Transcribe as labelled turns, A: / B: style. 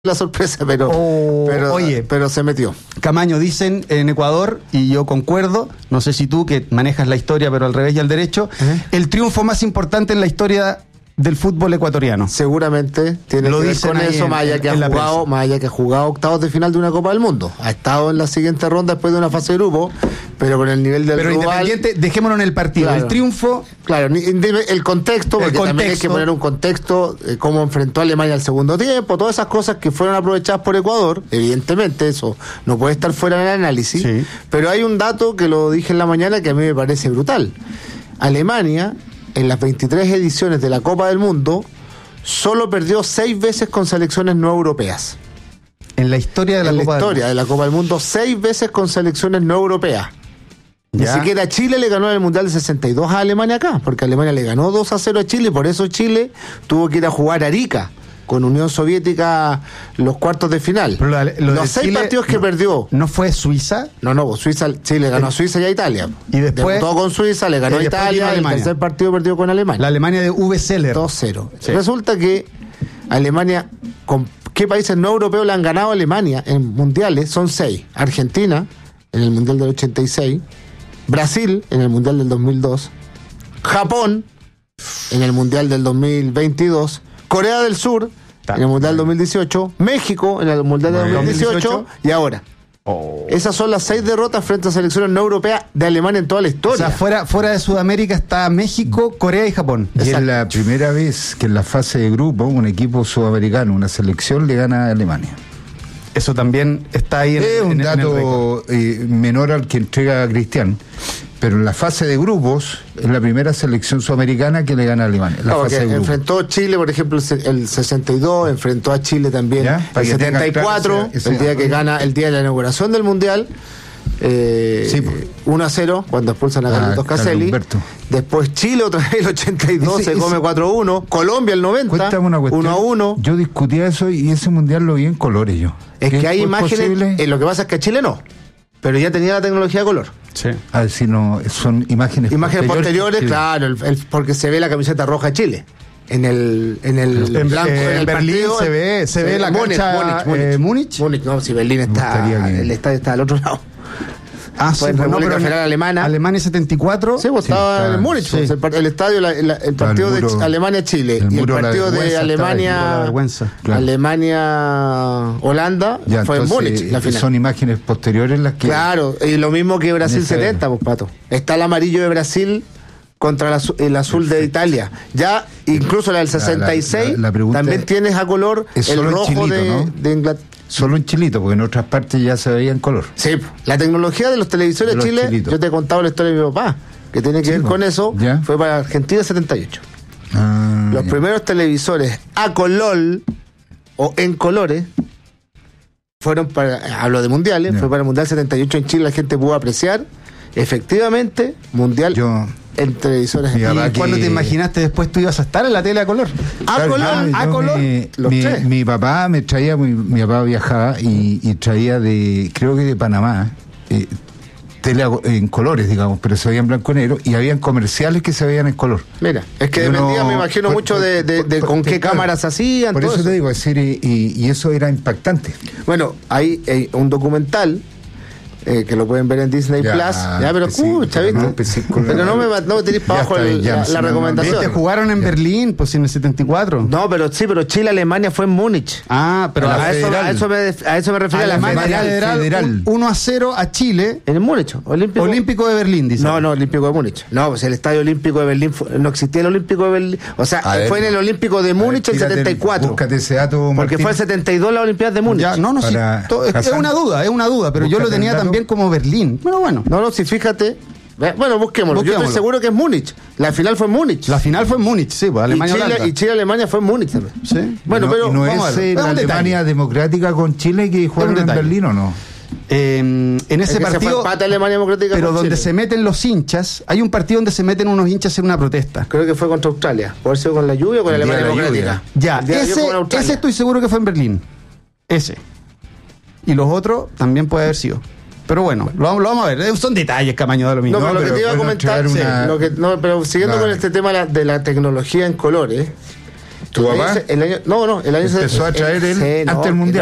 A: la sorpresa, pero se metió.
B: Camaño, dicen en Ecuador, y yo concuerdo, no sé si tú que manejas la historia pero al revés y al derecho, el triunfo más importante en la historia del fútbol ecuatoriano.
A: Seguramente tiene que ver con eso, más allá que ha jugado octavos de final de una Copa del Mundo. Ha estado en la siguiente ronda después de una fase de grupo, pero con el nivel del
B: global. Pero Independiente, dejémonos en el partido, claro, el triunfo.
A: Claro, el contexto, porque también hay que poner un contexto, cómo enfrentó a Alemania al segundo tiempo, todas esas cosas que fueron aprovechadas por Ecuador, evidentemente eso no puede estar fuera del análisis, sí. Pero hay un dato que lo dije en la mañana que a mí me parece brutal. Alemania, en las 23 ediciones de la Copa del Mundo, solo perdió 6 veces con selecciones no europeas.
B: En la historia de la
A: Copa del Mundo, 6 veces con selecciones no europeas. Ni siquiera Chile le ganó en el Mundial de 62 a Alemania acá, porque Alemania le ganó 2-0 a Chile, y por eso Chile tuvo que ir a jugar a Arica con Unión Soviética los cuartos de final. Los 6 Chile, partidos que perdió.
B: ¿No fue Suiza?
A: No, Chile ganó a Suiza y a Italia.
B: Y después
A: debutó con Suiza, le ganó a Italia, y el tercer partido perdió con Alemania.
B: La Alemania de Uwe Seeler.
A: 2-0. Sí. Resulta que Alemania, ¿con qué países no europeos le han ganado a Alemania en mundiales? Son 6. Argentina, en el Mundial del 86. Brasil, en el Mundial del 2002. Japón, en el Mundial del 2022. Corea del Sur, en el Mundial 2018, México en el Mundial del 2018 y ahora. Esas son las 6 derrotas frente a selecciones no europeas de Alemania en toda la historia.
B: O sea, fuera de Sudamérica está México, Corea y Japón.
C: Y es la primera vez que en la fase de grupo un equipo sudamericano, una selección, le gana a Alemania.
B: Eso también está ahí
C: en un dato menor al que entrega Cristian. Pero en la fase de grupos es la primera selección sudamericana que le gana a Alemania.
A: Enfrentó a Chile, por ejemplo, el 62, enfrentó a Chile también el 74, el día que gana, el día de la inauguración del Mundial, 1-0, cuando expulsan a Carlitos Caselli. Después Chile otra vez el 82, se come 4-1. Colombia el 90, 1-1.
C: Yo discutía eso y ese Mundial lo vi en colores yo.
A: Es que hay imágenes, lo que pasa es que a Chile no, pero ya tenía la tecnología de color.
C: Sí. Si no, son imágenes
A: posteriores, claro, porque se ve la camiseta roja de Chile. En blanco, en el
B: Berlín
A: partido,
B: se ve la cancha Múnich.
A: No, si Berlín está, el estadio está al otro lado.
B: Fue en República Federal Alemana. Alemania 74.
A: Sí, estaba en Múnich. Sí. El estadio, el partido de Alemania-Chile y el partido de Alemania-Holanda fue en Múnich. La final.
C: Son imágenes posteriores las que.
A: Claro, y lo mismo que Brasil 70, pues, Pato. Está el amarillo de Brasil contra el azul de Italia. Ya, incluso la del 66, también tienes a color el rojo de Inglaterra.
C: Solo en chilito, porque en otras partes ya se veía en color.
A: Sí, la tecnología de los televisores de Chile, chilitos. Yo te he contado la historia de mi papá, que tiene que ver con eso, fue para Argentina 78. Los primeros televisores a color o en colores fueron hablo de mundiales, fue para el Mundial 78 en Chile, la gente pudo apreciar efectivamente Mundial en televisores.
B: ¿Cuándo te imaginaste después tú ibas a estar en la tele a color? A color.
C: Mi papá me traía, mi papá viajaba y traía creo que de Panamá, tele en colores, digamos, pero se veían blanco y negro, y habían comerciales que se veían en color.
A: Mira, es que dependía, me imagino, mucho de con qué cámaras hacían.
C: Por eso te digo, es decir, y eso era impactante.
A: Bueno, hay un documental que lo pueden ver en Disney Plus, pero escucha, ¿viste? Pero no me tirís para abajo la recomendación.
B: ¿Viste? Jugaron en Berlín, pues en el 74.
A: No, pero Chile-Alemania fue en Múnich.
B: Pero
A: a eso me refiero.
B: Alemania Federal 1-0 a Chile.
A: En el Múnich,
B: Olímpico de Berlín, dice.
A: No, Olímpico de Múnich. No, pues el Estadio Olímpico de Berlín no existía el Olímpico de Berlín. O sea, fue en el Olímpico de Múnich el 74.
C: Búscate ese dato,
A: porque fue el 72 la Olimpiada de Múnich.
B: Es una duda, pero yo lo tenía también como Berlín. Bueno.
A: No, si fíjate. Bueno, busquémoslo. Yo estoy seguro que es Múnich. La final fue en Múnich.
B: Sí, pues Alemania
A: y Chile-Alemania fue en Múnich también.
B: Sí.
A: Bueno, pero
C: ¿no es la Alemania democrática con Chile que jugaron en Berlín o no?
B: En ese partido,
A: Alemania democrática
B: pero donde se meten los hinchas, hay un partido donde se meten unos hinchas en una protesta.
A: Creo que fue contra Australia. Puede ser con la lluvia o con la Alemania democrática.
B: Ese estoy seguro que fue en Berlín. Ese. Y los otros también puede haber sido. Pero bueno, lo vamos a ver. Son detalles, Camaño, de lo mismo.
A: No, pero lo que te iba a comentar, pero siguiendo con este tema de la tecnología en colores,
C: ¿Tu papá?
A: El año
C: Empezó a traer él
A: sí,
C: antes del Mundial.